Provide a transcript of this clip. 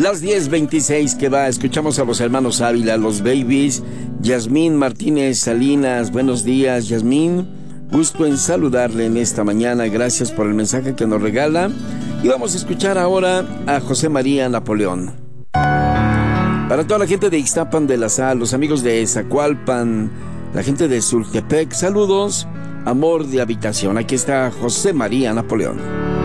Las 10:26 que va, escuchamos a los hermanos Ávila, los Babies. Yasmín Martínez Salinas, buenos días, Yasmín. Gusto en saludarle en esta mañana, gracias por el mensaje que nos regala. Y vamos a escuchar ahora a José María Napoleón. Para toda la gente de Ixtapan de la Sal, los amigos de Zacualpan, la gente de Sultepec, saludos, amor de habitación. Aquí está José María Napoleón.